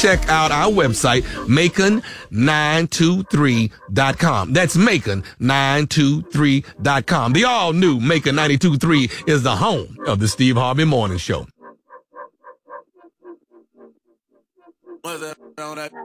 check out our website, Macon923.com. That's Macon923.com. The all-new Macon 92.3 is the home of the Steve Harvey Morning Show.